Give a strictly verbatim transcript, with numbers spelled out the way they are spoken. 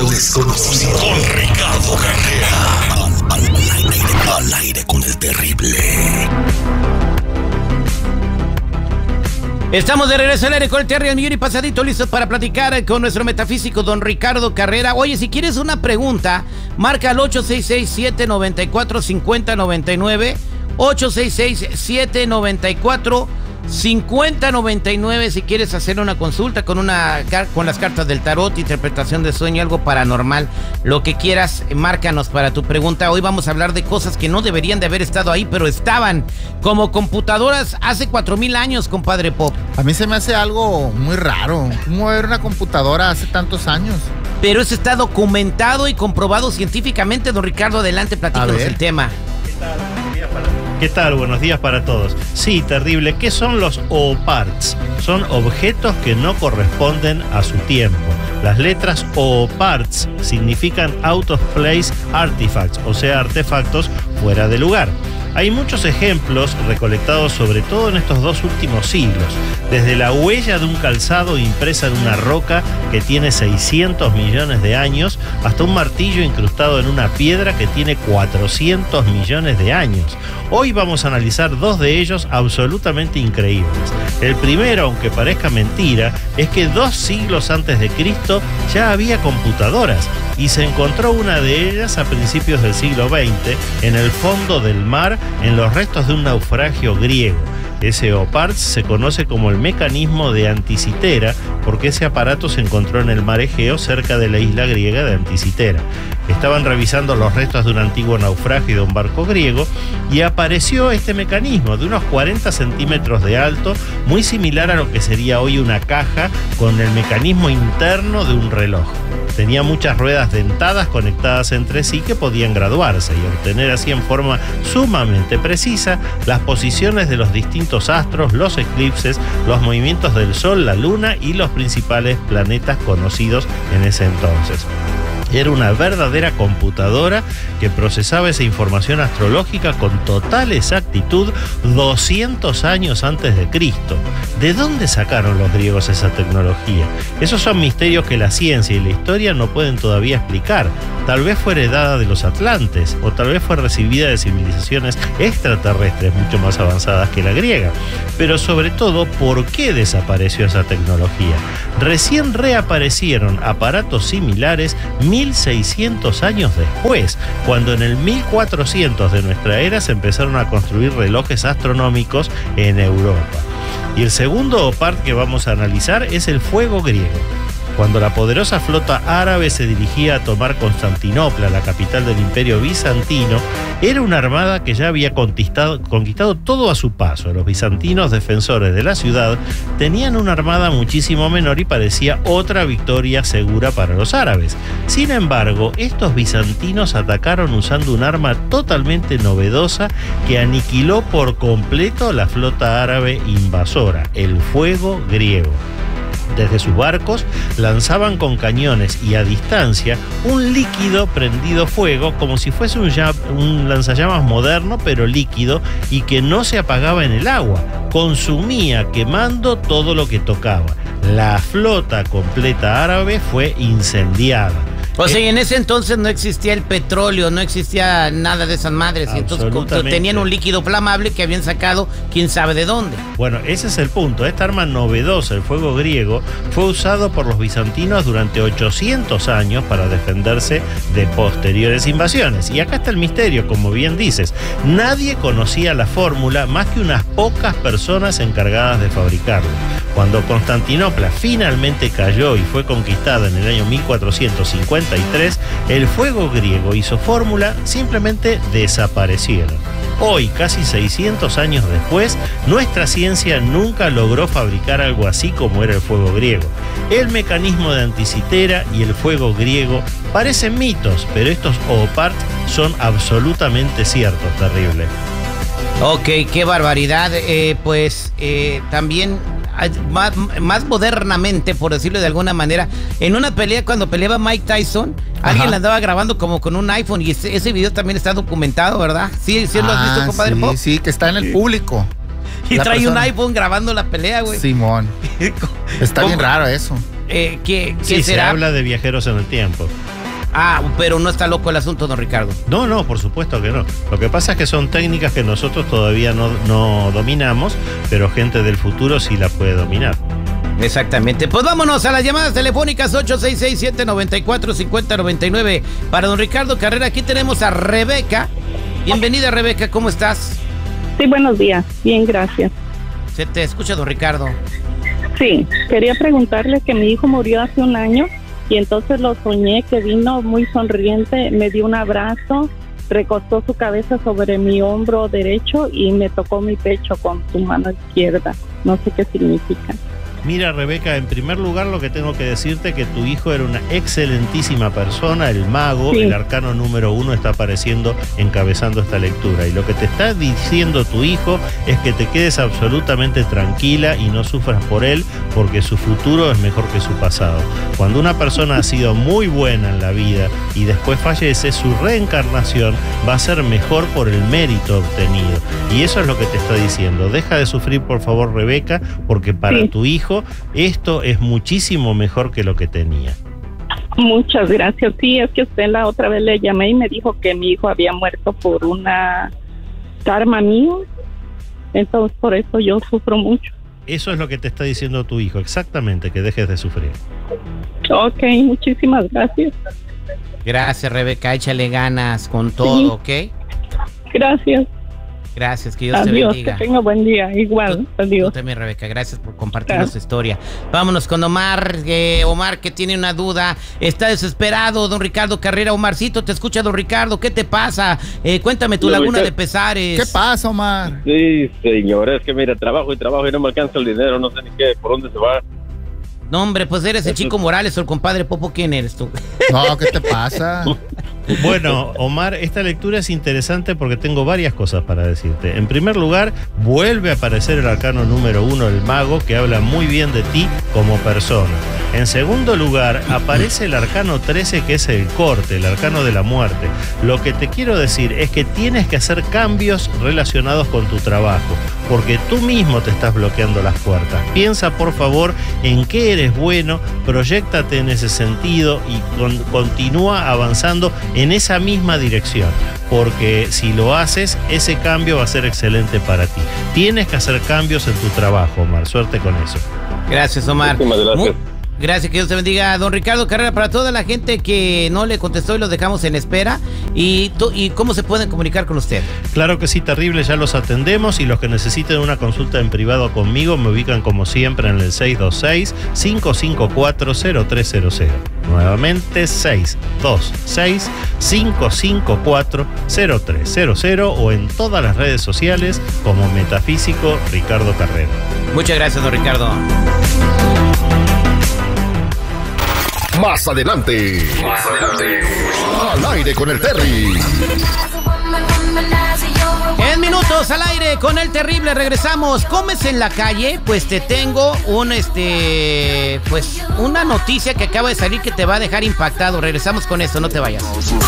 desconocido con Ricardo Carrera. Al, al, al, aire, al aire con el terrible. Estamos de regreso al aire con el Terry, el millón y pasadito, listos para platicar con nuestro metafísico don Ricardo Carrera. Oye, si quieres una pregunta, marca al ocho seis seis, siete nueve cuatro, cinco cero nueve nueve, ocho seis seis, siete nueve cuatro, cinco cero nueve nueve si quieres hacer una consulta con una con las cartas del tarot, interpretación de sueño, algo paranormal, lo que quieras, márcanos para tu pregunta. Hoy vamos a hablar de cosas que no deberían de haber estado ahí, pero estaban, como computadoras hace cuatro mil años, compadre Pop. A mí se me hace algo muy raro. ¿Cómo ver una computadora hace tantos años? Pero eso está documentado y comprobado científicamente, don Ricardo. Adelante, platícanos el tema. ¿Qué tal? Buenos días para todos. Sí, terrible. ¿Qué son los O parts? Son objetos que no corresponden a su tiempo. Las letras O parts significan out of place artifacts, o sea, artefactos fuera de lugar. Hay muchos ejemplos recolectados sobre todo en estos dos últimos siglos, desde la huella de un calzado impresa en una roca que tiene seiscientos millones de años hasta un martillo incrustado en una piedra que tiene cuatrocientos millones de años. Hoy vamos a analizar dos de ellos absolutamente increíbles. El primero, aunque parezca mentira, es que dos siglos antes de Cristo ya había computadoras y se encontró una de ellas a principios del siglo veinte en el fondo del mar, en los restos de un naufragio griego. Ese O parts se conoce como el mecanismo de Anticitera porque ese aparato se encontró en el mar Egeo cerca de la isla griega de Anticitera. Estaban revisando los restos de un antiguo naufragio de un barco griego y apareció este mecanismo de unos cuarenta centímetros de alto, muy similar a lo que sería hoy una caja con el mecanismo interno de un reloj. Tenía muchas ruedas dentadas conectadas entre sí que podían graduarse y obtener así en forma sumamente precisa las posiciones de los distintos astros, los eclipses, los movimientos del Sol, la Luna y los principales planetas conocidos en ese entonces. Era una verdadera computadora que procesaba esa información astrológica con total exactitud doscientos años antes de Cristo. ¿De dónde sacaron los griegos esa tecnología? Esos son misterios que la ciencia y la historia no pueden todavía explicar. Tal vez fue heredada de los atlantes o tal vez fue recibida de civilizaciones extraterrestres mucho más avanzadas que la griega. Pero sobre todo, ¿por qué desapareció esa tecnología? Recién reaparecieron aparatos similares mil seiscientos años después, cuando en el mil cuatrocientos de nuestra era se empezaron a construir relojes astronómicos en Europa. Y el segundo O part que vamos a analizar es el fuego griego. Cuando la poderosa flota árabe se dirigía a tomar Constantinopla, la capital del Imperio Bizantino, era una armada que ya había conquistado, conquistado todo a su paso. Los bizantinos, defensores de la ciudad, tenían una armada muchísimo menor y parecía otra victoria segura para los árabes. Sin embargo, estos bizantinos atacaron usando un arma totalmente novedosa que aniquiló por completo la flota árabe invasora, el fuego griego. Desde sus barcos lanzaban con cañones y a distancia un líquido prendido fuego como si fuese un, un lanzallamas moderno pero líquido y que no se apagaba en el agua, consumía quemando todo lo que tocaba. La flota completa árabe fue incendiada. O sea, y en ese entonces no existía el petróleo, no existía nada de esas madres. Y entonces tenían un líquido flamable que habían sacado quién sabe de dónde. Bueno, ese es el punto. Esta arma novedosa, el fuego griego, fue usado por los bizantinos durante ochocientos años para defenderse de posteriores invasiones. Y acá está el misterio, como bien dices. Nadie conocía la fórmula más que unas pocas personas encargadas de fabricarlo. Cuando Constantinopla finalmente cayó y fue conquistada en el año mil cuatrocientos cincuenta y tres, el fuego griego y su fórmula simplemente desaparecieron. Hoy, casi seiscientos años después, nuestra ciencia nunca logró fabricar algo así como era el fuego griego. El mecanismo de Anticitera y el fuego griego parecen mitos, pero estos O parts son absolutamente ciertos, terrible. Ok, qué barbaridad. Eh, pues eh, también... Más, más modernamente, por decirlo de alguna manera, en una pelea cuando peleaba Mike Tyson, Ajá. alguien la andaba grabando como con un iPhone y ese, ese video también está documentado, ¿verdad? Sí, sí lo has visto, compadre sí, Pop. Sí, que está en el público. Y la trae persona. un iPhone grabando la pelea, güey. Simón. Está bien raro eso. Eh, ¿qué, qué sí, será? se habla de viajeros en el tiempo. Ah, pero no está loco el asunto, don Ricardo. No, no, por supuesto que no. Lo que pasa es que son técnicas que nosotros todavía no, no dominamos, pero gente del futuro sí la puede dominar. Exactamente. Pues vámonos a las llamadas telefónicas ocho seis seis, siete nueve cuatro, cinco cero nueve nueve para don Ricardo Carrera. Aquí tenemos a Rebeca. Bienvenida, Rebeca, ¿cómo estás? Sí, buenos días. Bien, gracias. Se te escucha, don Ricardo. Sí, quería preguntarle que mi hijo murió hace un año y entonces lo soñé que vino muy sonriente, me dio un abrazo, recostó su cabeza sobre mi hombro derecho y me tocó mi pecho con su mano izquierda. No sé qué significa. Mira, Rebeca, en primer lugar lo que tengo que decirte es que tu hijo era una excelentísima persona, el mago, sí. El arcano número uno está apareciendo encabezando esta lectura. Y lo que te está diciendo tu hijo es que te quedes absolutamente tranquila y no sufras por él, porque su futuro es mejor que su pasado. Cuando una persona ha sido muy buena en la vida y después fallece, su reencarnación va a ser mejor por el mérito obtenido. Y eso es lo que te está diciendo. Deja de sufrir, por favor, Rebeca, porque para sí. tu hijo esto es muchísimo mejor que lo que tenía. Muchas gracias. Sí, es que usted la otra vez le llamé y me dijo que mi hijo había muerto por una karma mío. Entonces por eso yo sufro mucho. Eso es lo que te está diciendo tu hijo, exactamente, que dejes de sufrir. Ok, muchísimas gracias. Gracias, Rebeca, échale ganas con todo, sí. ¿ok? Gracias. Gracias, que Dios Adiós, te bendiga. que tenga buen día, igual. Tú, Adiós. tú también, Rebeca, gracias por compartirnos tu historia. Vámonos con Omar, eh, Omar que tiene una duda, está desesperado, don Ricardo Carrera. Omarcito, te escucha don Ricardo, ¿qué te pasa? Eh, cuéntame tu No, laguna Ricardo. de pesares. ¿Qué pasa, Omar? Sí, señor, es que mira, trabajo y trabajo y no me alcanza el dinero, no sé ni qué, por dónde se va. No, hombre, pues eres el Eso- Chico Morales o el compadre Popo, ¿quién eres tú? No, ¿qué te pasa? Bueno, Omar, esta lectura es interesante porque tengo varias cosas para decirte. En primer lugar, vuelve a aparecer el arcano número uno, el mago, que habla muy bien de ti como persona. En segundo lugar, aparece el arcano trece, que es el corte, el arcano de la muerte. Lo que te quiero decir es que tienes que hacer cambios relacionados con tu trabajo, porque tú mismo te estás bloqueando las puertas. Piensa, por favor, en qué eres bueno, proyéctate en ese sentido y con- continúa avanzando en esa misma dirección, porque si lo haces, ese cambio va a ser excelente para ti. Tienes que hacer cambios en tu trabajo, Omar. Suerte con eso. Gracias, Omar. Muchísimas gracias. Mu- Gracias, que Dios te bendiga. Don Ricardo Carrera, para toda la gente que no le contestó y los dejamos en espera, ¿y, tú- y cómo se pueden comunicar con usted? Claro que sí, Terrible, ya los atendemos, y los que necesiten una consulta en privado conmigo me ubican como siempre en el seis dos seis, cinco cinco cuatro, cero tres cero cero. Nuevamente seis dos seis, cinco cinco cuatro, cero tres cero cero o en todas las redes sociales como Metafísico Ricardo Carrera. Muchas gracias, don Ricardo. Más adelante. Más adelante. Al aire con el Terry. En minutos al aire con el terrible regresamos. ¿Comes en la calle? Pues te tengo un este pues una noticia que acaba de salir que te va a dejar impactado. Regresamos con esto, no te vayas.